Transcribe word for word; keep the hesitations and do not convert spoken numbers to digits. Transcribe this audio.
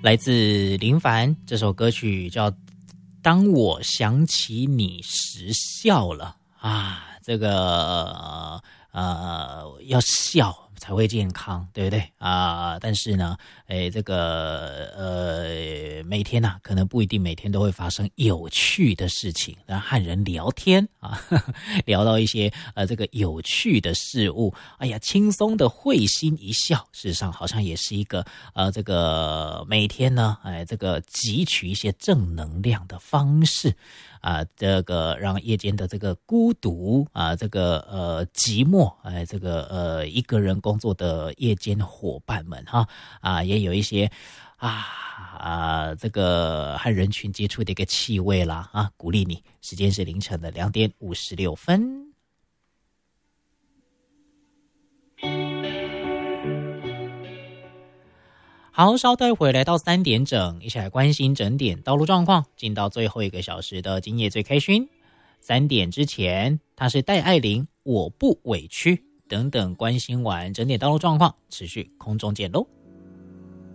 来自林凡，这首歌曲叫《当我想起你时笑了》啊，这个呃要笑才会健康，对不对啊？但是呢，诶，这个呃，每天呐、啊，可能不一定每天都会发生有趣的事情，然后和人聊天啊，呵呵聊到一些呃这个有趣的事物，哎呀，轻松的会心一笑，事实上好像也是一个呃这个每天呢，哎，这个汲取一些正能量的方式。啊，这个让夜间的这个孤独啊，这个呃寂寞，哎，这个呃一个人工作的夜间伙伴们哈啊，也有一些啊啊这个和人群接触的一个气味啦啊，鼓励你。时间是凌晨的两点五十六分。好，稍待会来到三点整，一起来关心整点道路状况，进到最后一个小时的今夜最开心。三点之前，他是戴爱玲，我不委屈等等，关心完整点道路状况，持续空中见喽。